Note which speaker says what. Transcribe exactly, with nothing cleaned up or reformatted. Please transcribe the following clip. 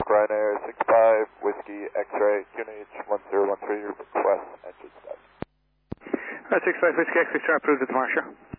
Speaker 1: Ryanair six five, Whiskey X-ray, Q N H one zero one three, request engine start.
Speaker 2: Uh, six five, Whiskey X-ray, approved at the Marshall.